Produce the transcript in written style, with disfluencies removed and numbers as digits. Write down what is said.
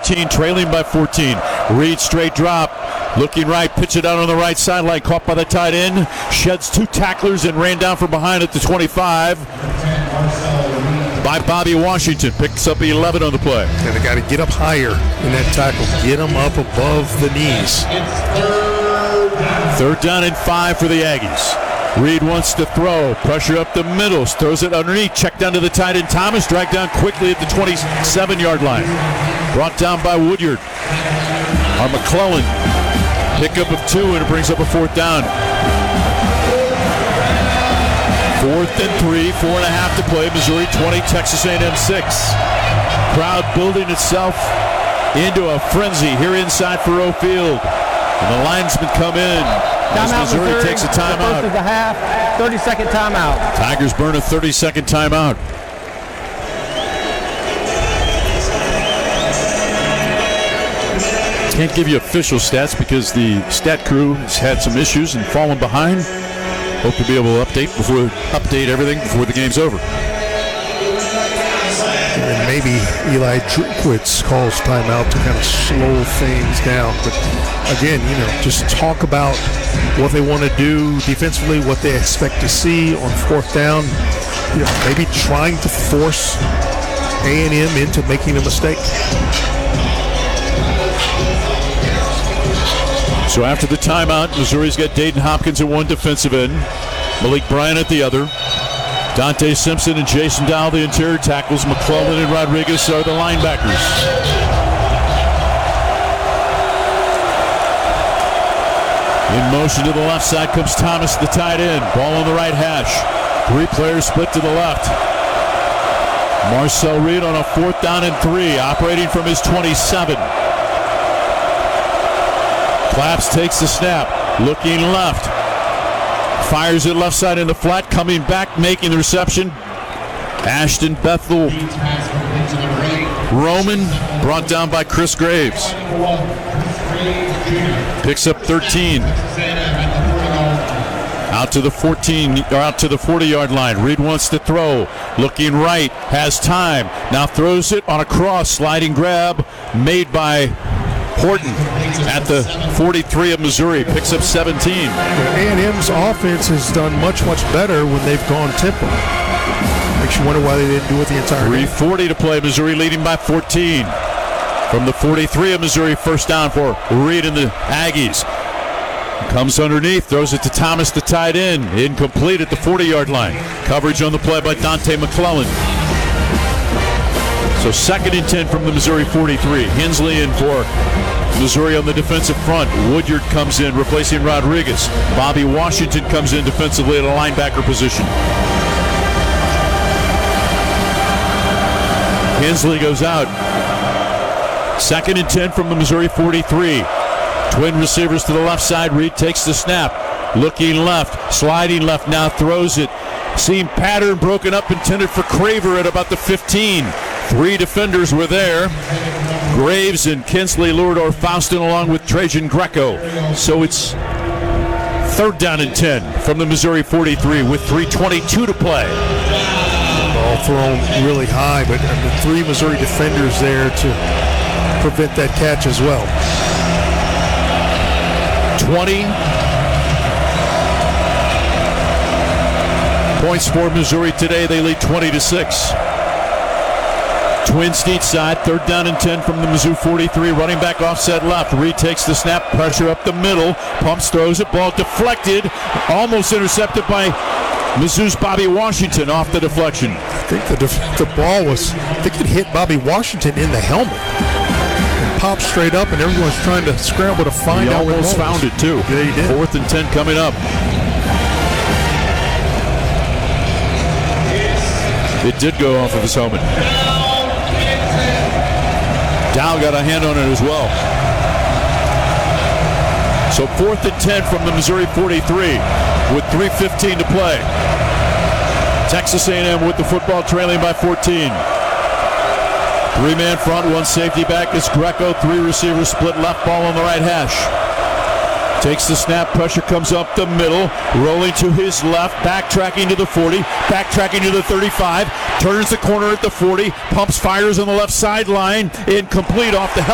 14, trailing by 14. Reed straight drop. Looking right, pitch it out on the right sideline, caught by the tight end. Sheds 2 tacklers and ran down from behind at the 25 by Bobby Washington. Picks up 11 on the play. And they got to get up higher in that tackle. Get them up above the knees. 3rd down and 5 for the Aggies. Reed wants to throw. Pressure up the middle. Throws it underneath. Check down to the tight end. Thomas dragged down quickly at the 27-yard line. Brought down by Woodyard. On McClellan. Pickup of 2, and it brings up a 4th down. 4th and 3, 4.5 to play. Missouri 20, Texas A&M 6. Crowd building itself into a frenzy here inside Faurot Field. And the linesmen come in. As Missouri takes a timeout. First of the half, 30-second timeout. Tigers burn a 30-second timeout. Can't give you official stats because the stat crew has had some issues and fallen behind. Hope to be able to update everything before the game's over. And maybe Eli Drinkwitz calls timeout to kind of slow things down. But again, just talk about what they want to do defensively, what they expect to see on 4th down. Maybe trying to force A&M into making a mistake. So after the timeout, Missouri's got Dayton Hopkins at one defensive end, Malik Bryant at the other. Dante Simpson and Jason Dow, the interior tackles. McClellan and Rodriguez are the linebackers. In motion to the left side comes Thomas, the tight end. Ball on the right hash. 3 players split to the left. Marcel Reed on a 4th down and 3, operating from his 27. Claps takes the snap, looking left. Fires it left side in the flat, coming back, making the reception. Ashton Bethel Roman, brought down by Chris Graves. Picks up 13. Out to the 40-yard line. Reed wants to throw. Looking right, has time. Now throws it on a cross, sliding grab made by Horton at the 43 of Missouri. Picks up 17. A&M's offense has done much better when they've gone tempo. Makes you wonder why they didn't do it the entire game. 3:40 to play. Missouri leading by 14. From the 43 of Missouri, 1st down for Reed and the Aggies. Comes underneath, throws it to Thomas, the tight end. Incomplete at the 40-yard line. Coverage on the play by Dante McClellan. So 2nd and 10 from the Missouri 43. Hensley in for Missouri on the defensive front. Woodyard comes in, replacing Rodriguez. Bobby Washington comes in defensively at a linebacker position. Hensley goes out. 2nd and 10 from the Missouri 43. Twin receivers to the left side. Reed takes the snap. Looking left, sliding left, now throws it. Seam pattern broken up, intended for Craver at about the 15. 3 defenders were there. Graves and Kinsley Luridor Faustin along with Trajan Greco. So it's 3rd down and 10 from the Missouri 43 with 3:22 to play. Ball thrown really high, but the 3 Missouri defenders there to prevent that catch as well. 20 points for Missouri today. They lead 20-6. Twins each side, 3rd down and 10 from the Mizzou 43. Running back offset left. Reed takes the snap, pressure up the middle. Pumps, throws it, ball deflected. Almost intercepted by Mizzou's Bobby Washington off the deflection. I think the ball was, it hit Bobby Washington in the helmet. And popped straight up, and everyone's trying to scramble to find out where it was. He almost found it, too. Yeah, he did. 4th and 10 coming up. It did go off of his helmet. Dow got a hand on it as well. So 4th and 10 from the Missouri 43 with 3:15 to play. Texas A&M with the football, trailing by 14. 3-man front, 1 safety back is Greco. 3 receivers split left, ball on the right hash. Takes the snap, pressure comes up the middle, rolling to his left, backtracking to the 40, backtracking to the 35, turns the corner at the 40, pumps, fires on the left sideline, incomplete off the helmet.